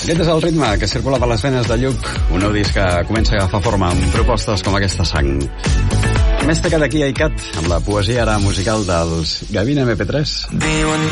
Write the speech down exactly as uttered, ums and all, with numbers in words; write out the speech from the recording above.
Aquest és el ritme que circula per les venes de Lluc, un nou disc que comença a agafar forma amb propostes com aquesta Sang. Més tacat aquí a ICAT, amb la poesia ara musical dels Gavina eme pe tres. Viuen